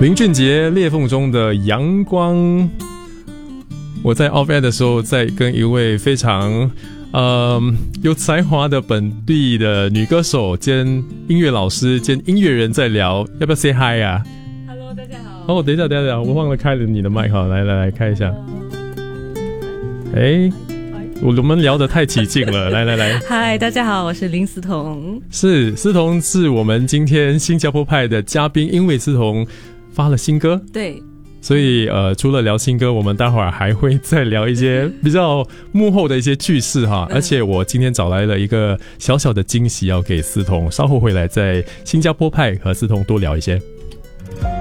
林俊杰裂缝中的阳光。我在 off air 的时候，在跟一位非常有才华的本地的女歌手兼音乐老师兼音乐人在聊，要不要 say hi 啊 ？Hello， 大家好。 哦，等一下，我忘了开了你的麦，好，来开一下。我们聊得太起劲了，来。 嗨，大家好，我是林思彤。 是思彤，是我们今天新加坡派的嘉宾，因为思彤发了新歌， 对， 所以除了聊新歌，我们待会儿还会再聊一些比较幕后的一些趣事哈。而且我今天找来了一个小小的惊喜要给思彤，稍后回来在新加坡派和思彤多聊一些。